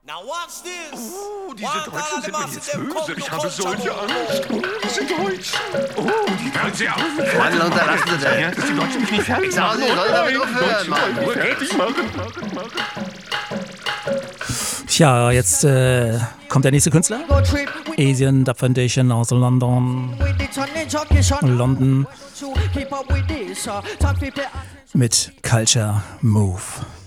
Diese Deutschen sind mir jetzt böse. Ich habe solche Angst. Diese Deutschen. Hören Sie auf. Mann, unterlassen Sie das. Ja, dass die Deutschen mich nicht fertig Ich sage, machen. Sie sollen damit Die aufhören, Deutschen Mann. wollen fertig machen. Tja, jetzt kommt der nächste Künstler. Asian Dub Foundation aus London. London. Mit Culture Move.